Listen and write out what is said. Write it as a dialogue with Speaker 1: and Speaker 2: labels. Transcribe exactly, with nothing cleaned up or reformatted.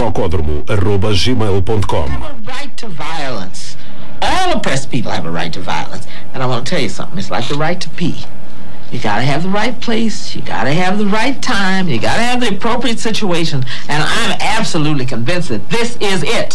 Speaker 1: socódromo arroba gmail ponto com.
Speaker 2: Right to violence. All oppressed people have a right to violence. And I want to tell you something. It's like the right to pee. You gotta have the right place, you gotta have the right time, you gotta have the appropriate situation, and I'm absolutely convinced that this is it.